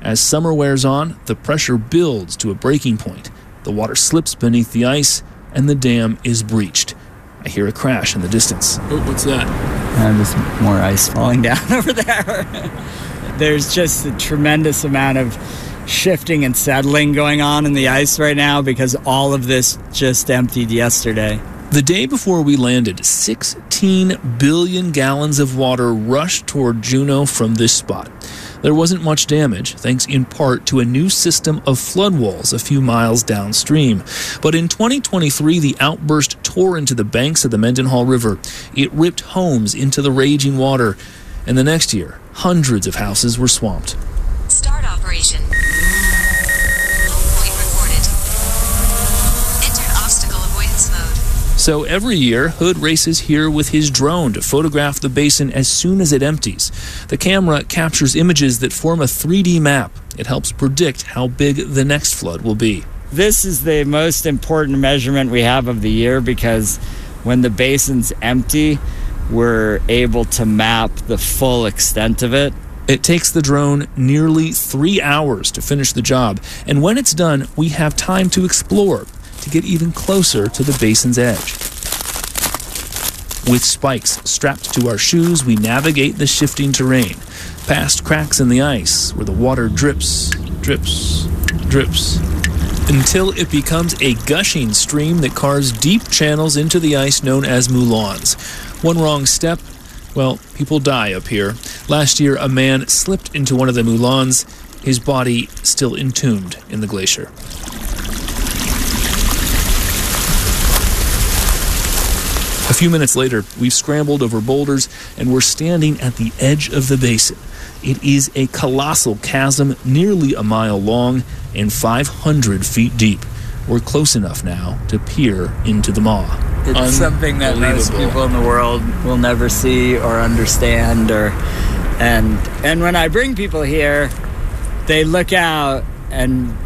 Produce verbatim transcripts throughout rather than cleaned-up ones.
As summer wears on, the pressure builds to a breaking point. The water slips beneath the ice, and the dam is breached. I hear a crash in the distance. Oh, what's that? Uh, there's more ice falling down over there. There's just a tremendous amount of shifting and settling going on in the ice right now because all of this just emptied yesterday. The day before we landed, sixteen billion gallons of water rushed toward Juneau from this spot. There wasn't much damage, thanks in part to a new system of flood walls a few miles downstream. But in twenty twenty-three, the outburst tore into the banks of the Mendenhall River. It ripped homes into the raging water. And the next year, hundreds of houses were swamped. Start operation. Home point recorded. Entered obstacle avoidance mode. So every year, Hood races here with his drone to photograph the basin as soon as it empties. The camera captures images that form a three D map. It helps predict how big the next flood will be. This is the most important measurement we have of the year because when the basin's empty, we're able to map the full extent of it. It takes the drone nearly three hours to finish the job, and when it's done, we have time to explore, to get even closer to the basin's edge. With spikes strapped to our shoes, we navigate the shifting terrain, past cracks in the ice where the water drips, drips, drips, until it becomes a gushing stream that carves deep channels into the ice known as moulins. One wrong step, well, people die up here. Last year, a man slipped into one of the moulins, his body still entombed in the glacier. A few minutes later, we've scrambled over boulders and we're standing at the edge of the basin. It is a colossal chasm nearly a mile long and five hundred feet deep. We're close enough now to peer into the maw. It's something that most people in the world will never see or understand. Or, and and when I bring people here, they look out and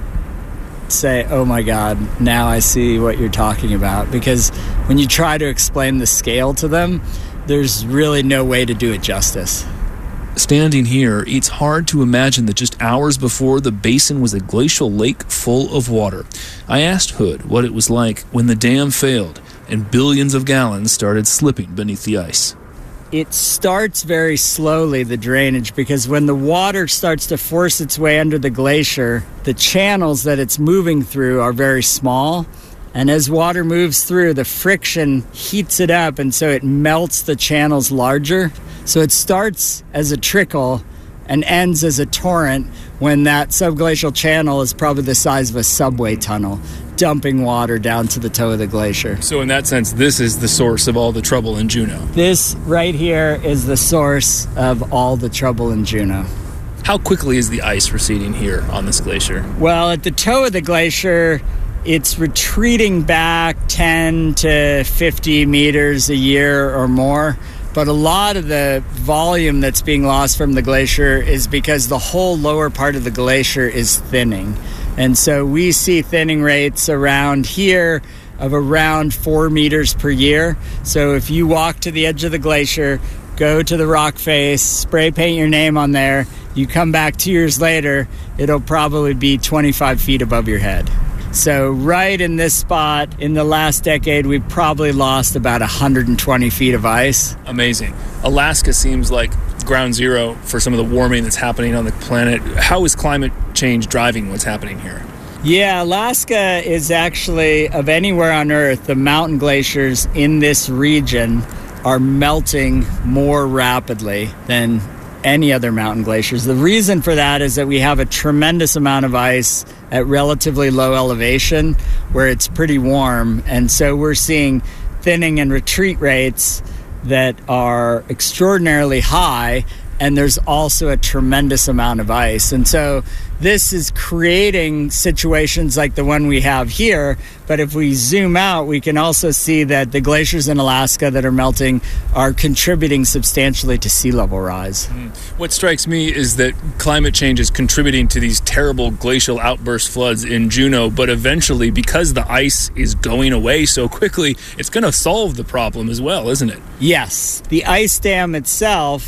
say, oh my God, now I see what you're talking about. Because when you try to explain the scale to them, there's really no way to do it justice. Standing here, it's hard to imagine that just hours before, the basin was a glacial lake full of water. I asked Hood what it was like when the dam failed and billions of gallons started slipping beneath the ice. It starts very slowly, the drainage, because when the water starts to force its way under the glacier, the channels that it's moving through are very small. And as water moves through, the friction heats it up, and so it melts the channels larger. So it starts as a trickle and ends as a torrent when that subglacial channel is probably the size of a subway tunnel, dumping water down to the toe of the glacier. So in that sense, this is the source of all the trouble in Juneau. This right here is the source of all the trouble in Juneau. How quickly is the ice receding here on this glacier? Well, at the toe of the glacier, it's retreating back ten to fifty meters a year or more. But a lot of the volume that's being lost from the glacier is because the whole lower part of the glacier is thinning. And so we see thinning rates around here of around four meters per year. So if you walk to the edge of the glacier, go to the rock face, spray paint your name on there, you come back two years later, it'll probably be twenty-five feet above your head. So right in this spot, in the last decade, we've probably lost about one hundred twenty feet of ice. Amazing. Alaska seems like ground zero for some of the warming that's happening on the planet. How is climate change driving what's happening here? Yeah, Alaska is actually, of anywhere on Earth, the mountain glaciers in this region are melting more rapidly than any other mountain glaciers. The reason for that is that we have a tremendous amount of ice at relatively low elevation where it's pretty warm, and so we're seeing thinning and retreat rates that are extraordinarily high, and there's also a tremendous amount of ice. And so this is creating situations like the one we have here, but if we zoom out, we can also see that the glaciers in Alaska that are melting are contributing substantially to sea level rise. Mm. What strikes me is that climate change is contributing to these terrible glacial outburst floods in Juneau, but eventually, because the ice is going away so quickly, it's going to solve the problem as well, isn't it? Yes. The ice dam itself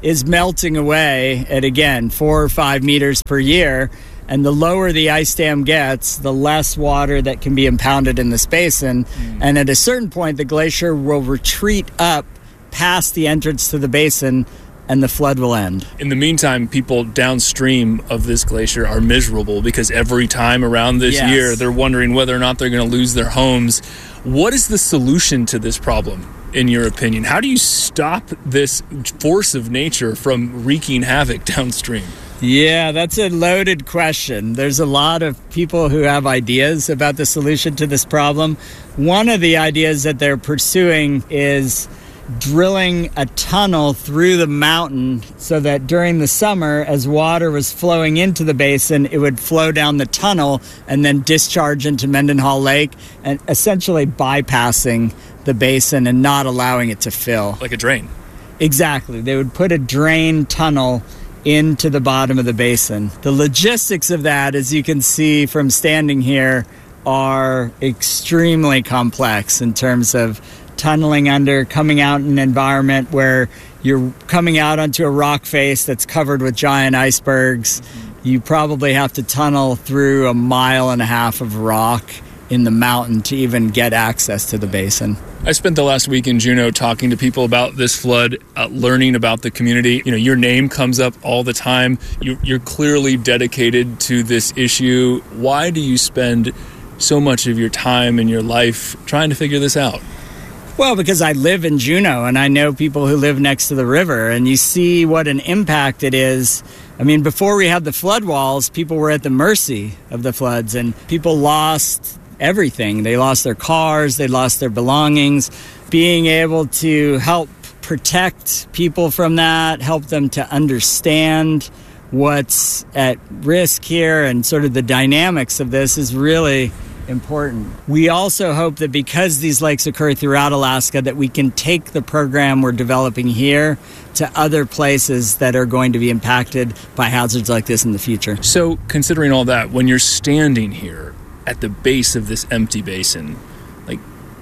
is melting away at, again, four or five meters per year. And the lower the ice dam gets, the less water that can be impounded in this basin. Mm. And at a certain point, the glacier will retreat up past the entrance to the basin, and the flood will end. In the meantime, people downstream of this glacier are miserable because every time around this yes. year, they're wondering whether or not they're going to lose their homes. What is the solution to this problem, in your opinion? How do you stop this force of nature from wreaking havoc downstream? Yeah, that's a loaded question. There's a lot of people who have ideas about the solution to this problem. One of the ideas that they're pursuing is drilling a tunnel through the mountain so that during the summer, as water was flowing into the basin, it would flow down the tunnel and then discharge into Mendenhall Lake, and essentially bypassing the basin and not allowing it to fill. Like a drain. Exactly. They would put a drain tunnel into the bottom of the basin. The logistics of that, as you can see from standing here, are extremely complex in terms of tunneling under, coming out in an environment where you're coming out onto a rock face that's covered with giant icebergs. Mm-hmm. You probably have to tunnel through a mile and a half of rock in the mountain to even get access to the basin. I spent the last week in Juneau talking to people about this flood, uh, learning about the community. You know, your name comes up all the time. You, you're clearly dedicated to this issue. Why do you spend so much of your time and your life trying to figure this out? Well, because I live in Juneau and I know people who live next to the river, and you see what an impact it is. I mean, before we had the flood walls, people were at the mercy of the floods, and people lost everything. They lost their cars, they lost their belongings. Being able to help protect people from that, help them to understand what's at risk here and sort of the dynamics of this is really important. We also hope that because these lakes occur throughout Alaska, that we can take the program we're developing here to other places that are going to be impacted by hazards like this in the future. So, considering all that, when you're standing here at the base of this empty basin, like,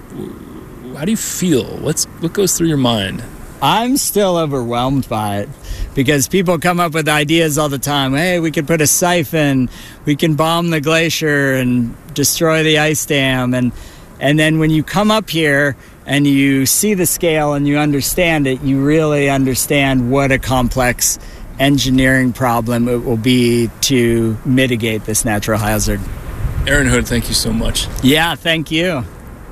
how do you feel? What's what goes through your mind? I'm still overwhelmed by it because people come up with ideas all the time. Hey, we could put a siphon, we can bomb the glacier and destroy the ice dam. And and then when you come up here and you see the scale and you understand it, you really understand what a complex engineering problem it will be to mitigate this natural hazard. Aaron Hood, thank you so much. Yeah, thank you.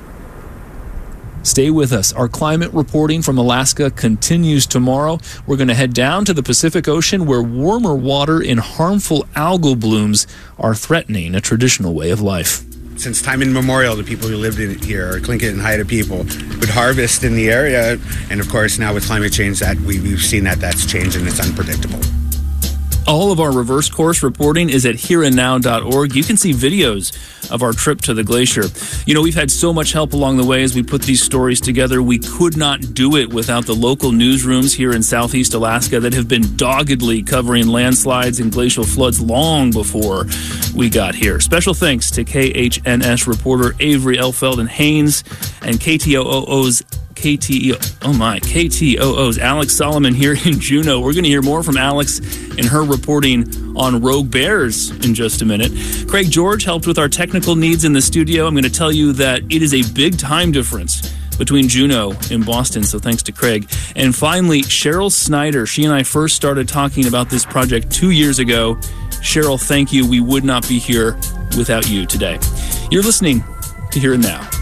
Stay with us. Our climate reporting from Alaska continues tomorrow. We're going to head down to the Pacific Ocean where warmer water and harmful algal blooms are threatening a traditional way of life. Since time immemorial, the people who lived in here, Tlingit and Haida people, would harvest in the area. And of course, now with climate change, that we, we've seen that that's changed and it's unpredictable. All of our reverse course reporting is at here and now dot org. You can see videos of our trip to the glacier. You know, we've had so much help along the way as we put these stories together. We could not do it without the local newsrooms here in Southeast Alaska that have been doggedly covering landslides and glacial floods long before we got here. Special thanks to K H N S reporter Avery Elfeld and Haynes and K T O O's K T O, oh my, K T O O's Alex Solomon here in Juneau. We're going to hear more from Alex and her reporting on rogue bears in just a minute. Craig George helped with our technical needs in the studio. I'm going to tell you that it is a big time difference between Juneau and Boston, so thanks to Craig. And finally, Cheryl Snyder. She and I first started talking about this project two years ago. Cheryl, thank you. We would not be here without you today. You're listening to Here and Now.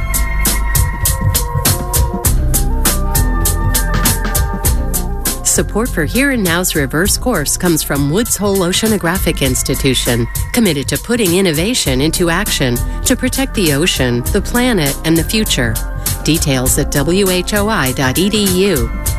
Support for Here and Now's reverse course comes from Woods Hole Oceanographic Institution, committed to putting innovation into action to protect the ocean, the planet, and the future. Details at W H O I dot E D U.